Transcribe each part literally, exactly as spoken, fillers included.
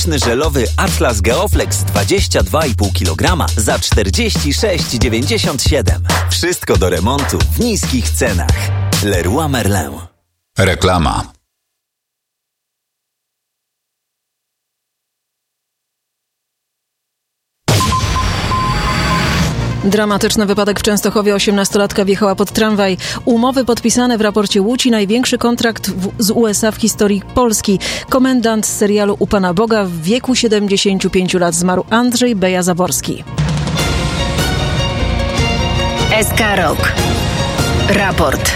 Żelowy Atlas Geoflex dwadzieścia dwa i pół kilograma za czterdzieści sześć dziewięćdziesiąt siedem. Wszystko do remontu w niskich cenach. Leroy Merlin. Reklama. Dramatyczny wypadek w Częstochowie. osiemnastolatka wjechała pod tramwaj. Umowy podpisane w raporcie Łódź. Największy kontrakt w, z U S A w historii Polski. Komendant z serialu U Pana Boga w wieku siedemdziesięciu pięciu lat zmarł Andrzej Beja-Zaborski. S K Rok. Raport.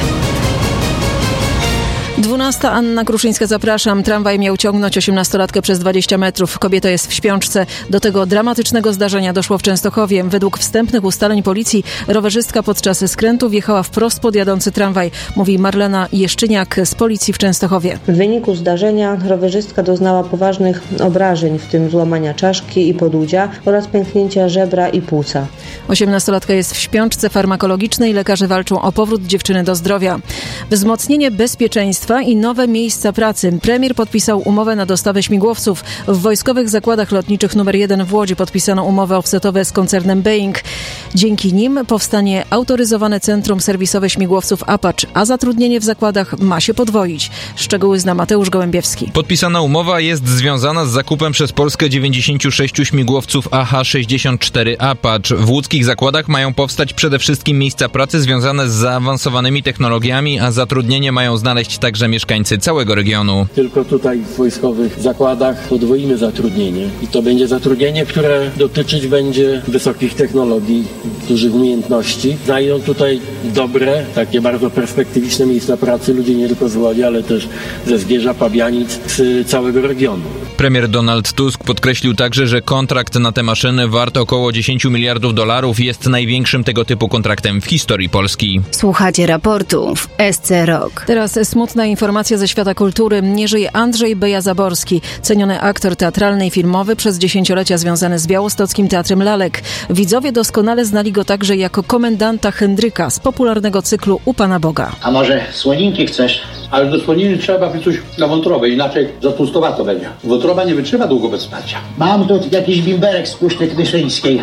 dwunasta. Anna Kruszyńska, zapraszam. Tramwaj miał ciągnąć osiemnastolatkę przez dwadzieścia metrów. Kobieta jest w śpiączce. Do tego dramatycznego zdarzenia doszło w Częstochowie. Według wstępnych ustaleń policji rowerzystka podczas skrętu wjechała wprost pod jadący tramwaj, mówi Marlena Jeszczyniak z policji w Częstochowie. W wyniku zdarzenia rowerzystka doznała poważnych obrażeń, w tym złamania czaszki i podudzia oraz pęknięcia żebra i płuca. osiemnastolatka jest w śpiączce farmakologicznej. Lekarze walczą o powrót dziewczyny do zdrowia. Wzmocnienie bezpieczeństwa i nowe miejsca pracy. Premier podpisał umowę na dostawę śmigłowców. W Wojskowych Zakładach Lotniczych numer jeden w Łodzi podpisano umowy offsetowe z koncernem Boeing. Dzięki nim powstanie autoryzowane centrum serwisowe śmigłowców Apache, a zatrudnienie w zakładach ma się podwoić. Szczegóły zna Mateusz Gołębiewski. Podpisana umowa jest związana z zakupem przez Polskę dziewięćdziesięciu sześciu śmigłowców A H sześćdziesiąt cztery Apache. W łódzkich zakładach mają powstać przede wszystkim miejsca pracy związane z zaawansowanymi technologiami, a zatrudnienie mają znaleźć także mieszkańcy całego regionu. Tylko tutaj w wojskowych zakładach podwoimy zatrudnienie i to będzie zatrudnienie, które dotyczyć będzie wysokich technologii, dużych umiejętności. Znajdą tutaj dobre, takie bardzo perspektywiczne miejsca pracy ludzie nie tylko z Łodzi, ale też ze Zgierza, Pabianic, z całego regionu. Premier Donald Tusk podkreślił także, że kontrakt na te maszyny wart około dziesięć miliardów dolarów jest największym tego typu kontraktem w historii Polski. Słuchacie raportu w S C Rok. Teraz smutna informacja ze świata kultury. Nie żyje Andrzej Beja-Zaborski, ceniony aktor teatralny i filmowy, przez dziesięciolecia związany z białostockim Teatrem Lalek. Widzowie doskonale znali go także jako komendanta Hendryka z popularnego cyklu U Pana Boga. A może słoninki chcesz? Ale do słoniny trzeba by coś na wątrobę, inaczej za tłustowato będzie. Wątroba nie wytrzyma długo bez wsparcia. Mam tu jakiś bimberek z Puszczy Knyszyńskiej.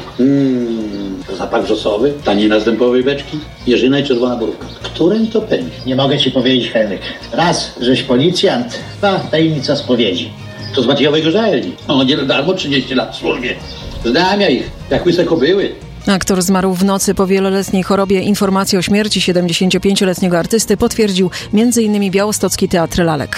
Mmm, zapach wrzosowy, tanina z dębowej beczki, jeżyna i czerwona borówka. Którym to pędzi? Nie mogę ci powiedzieć, Henryk. Raz, żeś policjant, dwa, tajemnica spowiedzi. To z Maciejowej Gorzelni. O, nie darmo trzydzieści lat w służbie. Znam ja ich, jak łyse kobyły. Aktor zmarł w nocy po wieloletniej chorobie. Informację o śmierci siedemdziesięciopięcioletniego artysty potwierdził między innymi Białostocki Teatr Lalek.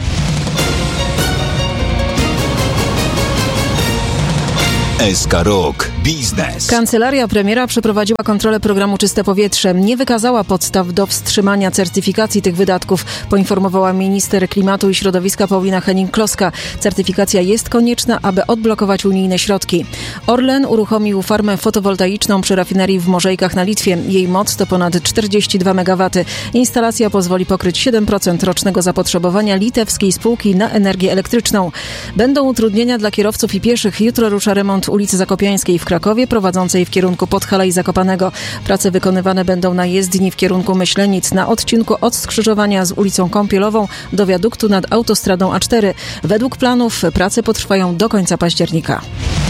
S K Rok. Biznes. Kancelaria premiera przeprowadziła kontrolę programu Czyste Powietrze. Nie wykazała podstaw do wstrzymania certyfikacji tych wydatków, poinformowała minister klimatu i środowiska Paulina Henning-Kloska. Certyfikacja jest konieczna, aby odblokować unijne środki. Orlen uruchomił farmę fotowoltaiczną przy rafinerii w Morzejkach na Litwie. Jej moc to ponad czterdzieści dwa megawatty. Instalacja pozwoli pokryć siedem procent rocznego zapotrzebowania litewskiej spółki na energię elektryczną. Będą utrudnienia dla kierowców i pieszych. Jutro rusza remont ulicy Zakopiańskiej w Krakowie, prowadzącej w kierunku Podhala i Zakopanego. Prace wykonywane będą na jezdni w kierunku Myślenic na odcinku od skrzyżowania z ulicą Kąpielową do wiaduktu nad autostradą A cztery. Według planów prace potrwają do końca października.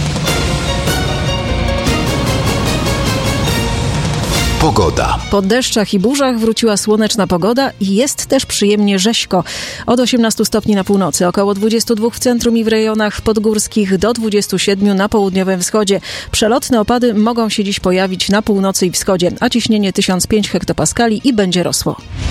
Pogoda. Po deszczach i burzach wróciła słoneczna pogoda i jest też przyjemnie rzeźko. Od osiemnastu stopni na północy, około dwudziestu dwóch w centrum i w rejonach podgórskich, do dwudziestu siedmiu na południowym wschodzie. Przelotne opady mogą się dziś pojawić na północy i wschodzie, a ciśnienie tysiąc pięć hektopaskali i będzie rosło.